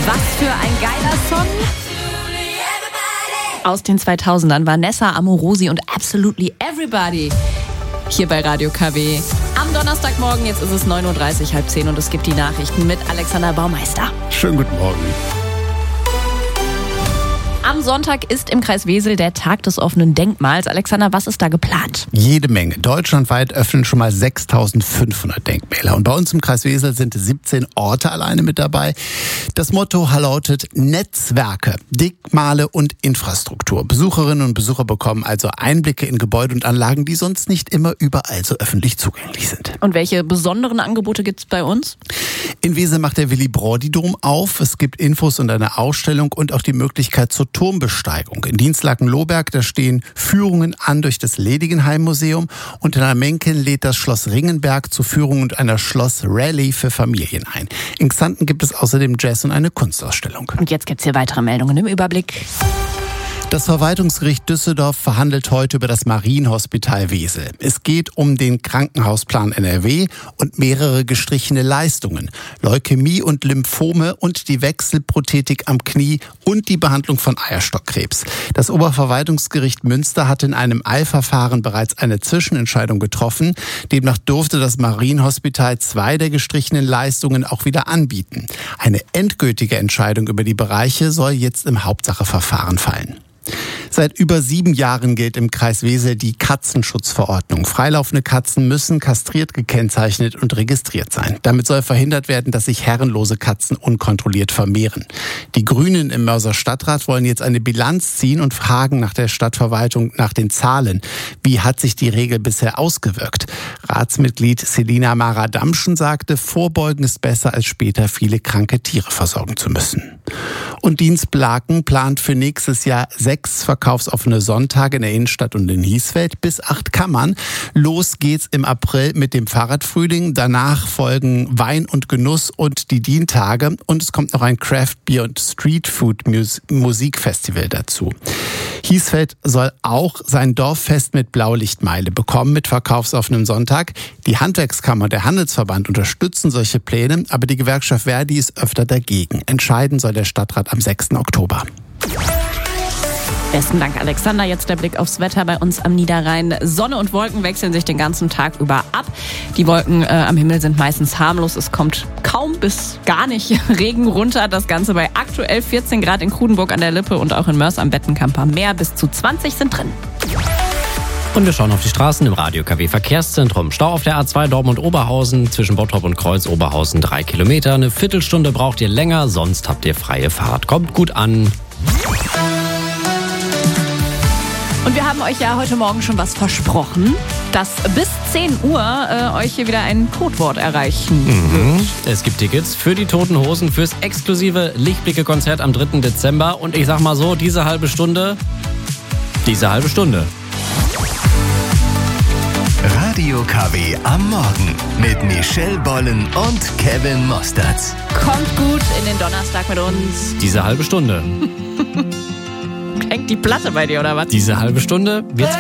Was für ein geiler Song. Aus den 2000ern Vanessa Amorosi und Absolutely Everybody. Hier bei Radio KW. Am Donnerstagmorgen, jetzt ist es 9.30 Uhr, 9:30 und es gibt die Nachrichten mit Alexander Baumeister. Schönen guten Morgen. Am Sonntag ist im Kreis Wesel der Tag des offenen Denkmals. Alexander, was ist da geplant? Jede Menge. Deutschlandweit öffnen schon mal 6.500 Denkmäler. Und bei uns im Kreis Wesel sind 17 Orte alleine mit dabei. Das Motto lautet Netzwerke, Denkmale und Infrastruktur. Besucherinnen und Besucher bekommen also Einblicke in Gebäude und Anlagen, die sonst nicht immer überall so öffentlich zugänglich sind. Und welche besonderen Angebote gibt es bei uns? In Wesel macht der Willy-Brody-Dom auf. Es gibt Infos und eine Ausstellung und auch die Möglichkeit zur Turmbesteigung. In Dinslaken-Lohberg, da stehen Führungen an durch das Ledigenheim-Museum und in Almenken lädt das Schloss Ringenberg zu Führungen und einer Schloss-Rallye für Familien ein. In Xanten gibt es außerdem Jazz und eine Kunstausstellung. Und jetzt gibt es hier weitere Meldungen im Überblick. Das Verwaltungsgericht Düsseldorf verhandelt heute über das Marienhospital Wesel. Es geht um den Krankenhausplan NRW und mehrere gestrichene Leistungen. Leukämie und Lymphome und die Wechselprothetik am Knie und die Behandlung von Eierstockkrebs. Das Oberverwaltungsgericht Münster hat in einem Eilverfahren bereits eine Zwischenentscheidung getroffen. Demnach durfte das Marienhospital 2 der gestrichenen Leistungen auch wieder anbieten. Eine endgültige Entscheidung über die Bereiche soll jetzt im Hauptsacheverfahren fallen. Seit über 7 Jahren gilt im Kreis Wesel die Katzenschutzverordnung. Freilaufende Katzen müssen kastriert, gekennzeichnet und registriert sein. Damit soll verhindert werden, dass sich herrenlose Katzen unkontrolliert vermehren. Die Grünen im Mörser Stadtrat wollen jetzt eine Bilanz ziehen und fragen nach der Stadtverwaltung nach den Zahlen. Wie hat sich die Regel bisher ausgewirkt? Ratsmitglied Selina Mara-Damschen sagte, Vorbeugen ist besser, als später viele kranke Tiere versorgen zu müssen. Und Dienstlaken plant für nächstes Jahr 6 verkaufsoffene Sonntage in der Innenstadt und in Hiesfeld bis 8 Kammern. Los geht's im April mit dem Fahrradfrühling. Danach folgen Wein und Genuss und die Dientage. Und es kommt noch ein Craft Beer und Street Food Musikfestival dazu. Hiesfeld soll auch sein Dorffest mit Blaulichtmeile bekommen mit verkaufsoffenem Sonntag. Die Handwerkskammer und der Handelsverband unterstützen solche Pläne, aber die Gewerkschaft Verdi ist öfter dagegen. Entscheiden soll der Stadtrat am 6. Oktober. Besten Dank, Alexander. Jetzt der Blick aufs Wetter bei uns am Niederrhein. Sonne und Wolken wechseln sich den ganzen Tag über ab. Die Wolken am Himmel sind meistens harmlos. Es kommt kaum bis gar nicht Regen runter. Das Ganze bei aktuell 14 Grad in Kudenburg an der Lippe und auch in Mörs am Bettenkamper Meer. Bis zu 20 sind drin. Und wir schauen auf die Straßen im Radio KW Verkehrszentrum. Stau auf der A2 Dortmund-Oberhausen zwischen Bottrop und Kreuz-Oberhausen 3 Kilometer. Eine Viertelstunde braucht ihr länger, sonst habt ihr freie Fahrt. Kommt gut an. Und wir haben euch ja heute Morgen schon was versprochen, dass bis 10 Uhr euch hier wieder ein Codewort erreichen wird. Es gibt Tickets für die Toten Hosen fürs exklusive Lichtblicke-Konzert am 3. Dezember. Und ich sag mal so, diese halbe Stunde. Radio KW am Morgen mit Michelle Bollen und Kevin Mosterz. Kommt gut in den Donnerstag mit uns. Diese halbe Stunde. Hängt die Platte bei dir, oder was? Diese halbe Stunde wird's